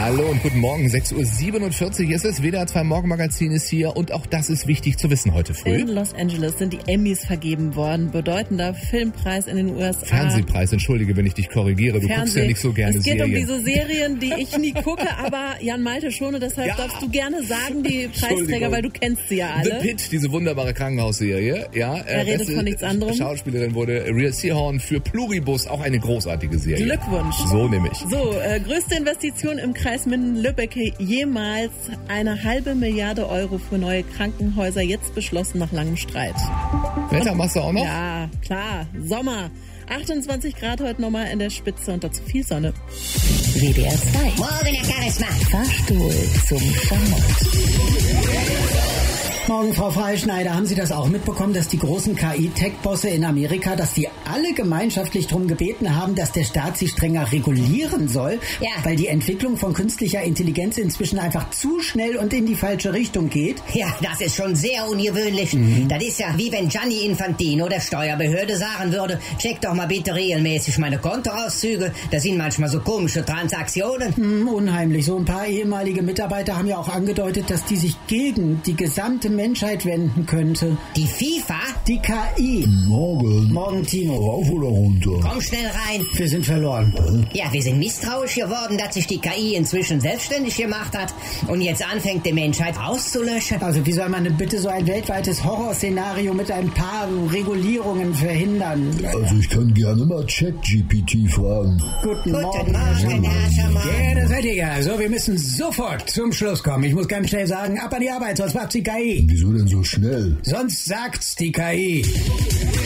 Hallo und guten Morgen, 6.47 Uhr ist es. WDR 2 Morgenmagazin ist hier und auch das ist wichtig zu wissen heute früh. In Los Angeles sind die Emmys vergeben worden, bedeutender Filmpreis in den USA. Fernsehpreis, entschuldige, wenn ich dich korrigiere, du guckst ja nicht so gerne Serien. Es geht um diese Serien, die ich nie gucke, aber Jan Malte schon und deshalb darfst du gerne sagen, die Preisträger, weil du kennst sie ja alle. The Pitt, diese wunderbare Krankenhausserie. Ja, er redet von nichts anderem. Schauspielerin wurde Rhea Seehorn für Pluribus, auch eine großartige Serie. Glückwunsch. So nämlich. So, größte Investition im Kreis Minden-Lübbecke jemals, 1,5 Milliarde Euro für neue Krankenhäuser, jetzt beschlossen nach langem Streit. Wetter machst du auch noch? Ja, klar, Sommer. 28 Grad heute nochmal in der Spitze und dazu viel Sonne. WDR 2. Morgen, Herr Charisma. Fahrstuhl zum Start. Morgen, Frau Freischneider, haben Sie das auch mitbekommen, dass die großen KI-Tech-Bosse in Amerika, dass die alle gemeinschaftlich darum gebeten haben, dass der Staat sie strenger regulieren soll, Ja. weil die Entwicklung von künstlicher Intelligenz inzwischen einfach zu schnell und in die falsche Richtung geht? Ja, das ist schon sehr ungewöhnlich. Das ist ja wie wenn Gianni Infantino der Steuerbehörde sagen würde, check doch mal bitte regelmäßig meine Kontoauszüge, da sind manchmal so komische Transaktionen. Unheimlich. So ein paar ehemalige Mitarbeiter haben ja auch angedeutet, dass die sich gegen die gesamte Menschheit wenden könnte. Die FIFA? Die KI. Morgen, Tino. Rauf oder runter? Komm schnell rein. Wir sind verloren. Ja, wir sind misstrauisch geworden, dass sich die KI inzwischen selbstständig gemacht hat und jetzt anfängt, die Menschheit auszulöschen. Also wie soll man denn bitte so ein weltweites Horrorszenario mit ein paar Regulierungen verhindern? Also ich kann gerne mal ChatGPT fragen. Guten Guten Morgen. Morgen, Herr Schermann. Ja, das seid ihr ja. So, wir müssen sofort zum Schluss kommen. Ich muss ganz schnell sagen, ab an die Arbeit, sonst macht's die KI. Wieso denn so schnell? Sonst sagt's die KI.